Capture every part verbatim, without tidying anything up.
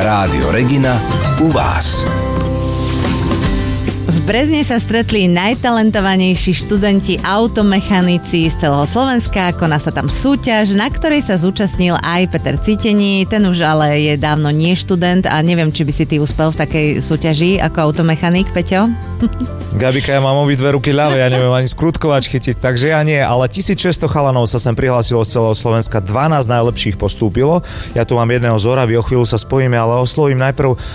Rádio Regina u vás. V Brezne sa stretli najtalentovanejší študenti automechanici z celého Slovenska. Koná sa tam súťaž, na ktorej sa zúčastnil aj Peter Citený. Ten už ale je dávno nie študent a neviem, či by si ty uspel v takej súťaži ako automechanik, Peťo? Gabika, ja mám obidve ruky ľavé, ja neviem ani skrutkovač chytiť, takže ja nie, ale tisícšesťsto chalanov sa sem prihlásilo z celého Slovenska, dvanásť najlepších postúpilo. Ja tu mám jedného z Oravy, o chvíľu sa spojíme, ale oslovím najprv uh,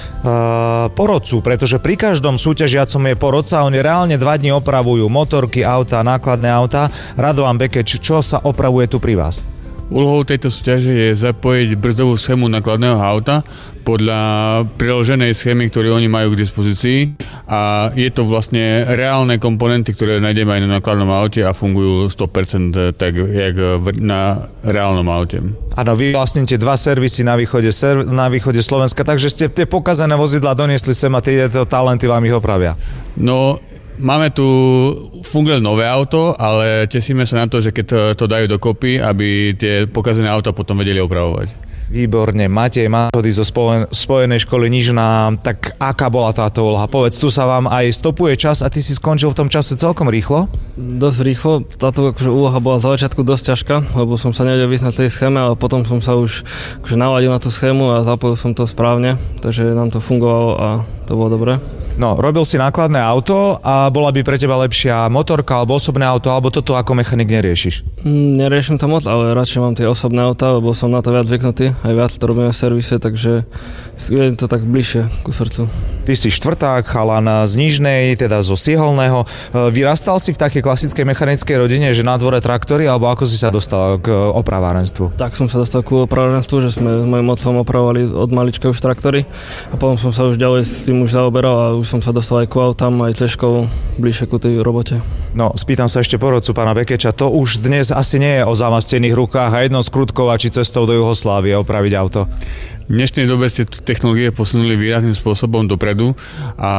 porodcu, pretože pri každom súťažiacom je porodca, oni reálne dva dni opravujú motorky, auta, nákladné auta. Radovan Bekeč, čo sa opravuje tu pri vás? Úlohou tejto súťaže je zapojiť brzdovú schému nákladného auta podľa priloženej schémy, ktorú oni majú k dispozícii, a je to vlastne reálne komponenty, ktoré nájdeme aj na nákladnom aute a fungujú sto percent tak, jak na reálnom aute. Áno, vy vlastníte dva servisy na východe, na východe Slovenska, takže ste tie pokazené vozidlá doniesli sem a tieto talenty vám ich opravia. No, máme tu funguje nové auto, ale tešíme sa na to, že keď to, to dajú dokopy, aby tie pokazené auta potom vedeli opravovať. Výborne. Matej Machody zo Spojenej školy Nižná, tak aká bola táto úloha? Povedz, tu sa vám aj stopuje čas a ty si skončil v tom čase celkom rýchlo? Dosť rýchlo. Táto akože, úloha bola za začiatku dosť ťažká, lebo som sa nevedel vyznať tej schéme, ale potom som sa už akože, naladil na tú schému a zapojil som to správne, takže nám to fungovalo a to bolo dobré. No, robil si nákladné auto a bola by pre teba lepšia motorka alebo osobné auto, alebo toto ako mechanik neriešiš? Mm, neriešim to moc, ale radšej mám tie osobné auta, lebo som na to viac zvyknutý, aj viac to robíme v servise, takže je to tak bližšie ku srdcu. Ty si štvrták, chalan z Nižnej, teda zo Sieholného. Vyrastal si v takej klasickej mechanickej rodine, že na dvore traktory, alebo ako si sa dostal k opravárenstvu? Tak som sa dostal k opravárenstvu, že sme s mojím otcom opravovali od malička už traktory a potom som sa už ďalej s tým už zaoberal a už som sa dostal aj ku autám, aj ceškou, bližšie ku tej robote. No, spýtam sa ešte porodcu pána Bekeča, to už dnes asi nie je o zamastených rukách a jednou skrutkovači cestou do Juhoslávie opraviť auto. V dnešnej dobe ste technológie posunuli výrazným spôsobom dopredu a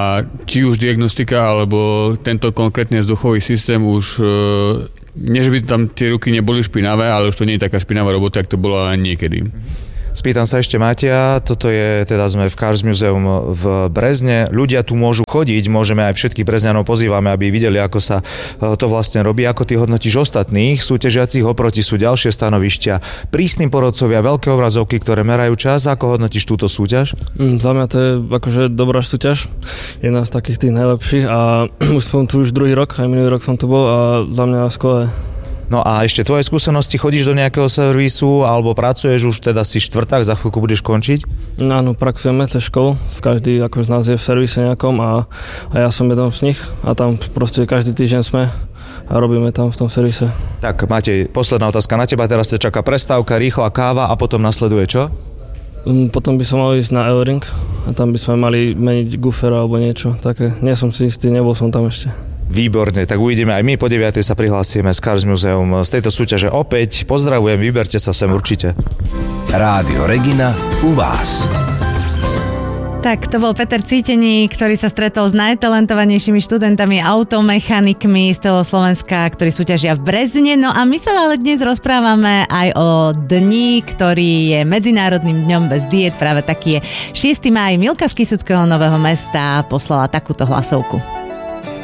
či už diagnostika alebo tento konkrétne vzduchový systém už, nie že by tam tie ruky neboli špinavé, ale už to nie je taká špinavá robota, jak to bolo len niekedy. Spýtam sa ešte Mateja, toto je, teda sme v Cars Museum v Brezne, ľudia tu môžu chodiť, môžeme aj všetkých Brezňanov pozývame, aby videli, ako sa to vlastne robí, ako ty hodnotíš ostatných súťažiacich, oproti sú ďalšie stanovišťa, prísni porodcovia, veľké obrazovky, ktoré merajú čas, ako hodnotíš túto súťaž? Mm, za mňa to je akože dobrá súťaž, jedna z takých tých najlepších a už som tu už druhý rok, aj minulý rok som tu bol a za mňa skvelé. No a ešte tvoje skúsenosti, chodíš do nejakého servisu alebo pracuješ, už teda si štvrták, za chvíľku budeš končiť? No, no pracujeme cez školu, každý ako z nás je v servise nejakom a, a ja som jeden z nich a tam proste každý týždeň sme a robíme tam v tom servise. Tak Matej, posledná otázka na teba, teraz sa čaká prestávka, rýchla káva a potom nasleduje čo? Potom by som mal ísť na Elring a tam by sme mali meniť gufera alebo niečo také, nie som si istý, nebol som tam ešte. Výborne, tak uvidíme aj my, po deviatej sa prihlásime z Cars Museum z tejto súťaže opäť. Pozdravujem, vyberte sa sem určite. Rádio Regina u vás. Tak to bol Peter Citený, ktorý sa stretol s najtalentovanejšími študentami automechanikmi z celého Slovenska, ktorí súťažia v Brezne. No a my sa ale dnes rozprávame aj o dni, ktorý je Medzinárodným dňom bez diét. Práve taký je šiesteho mája. Milka z Kysuckého Nového Mesta poslala takúto hlasovku.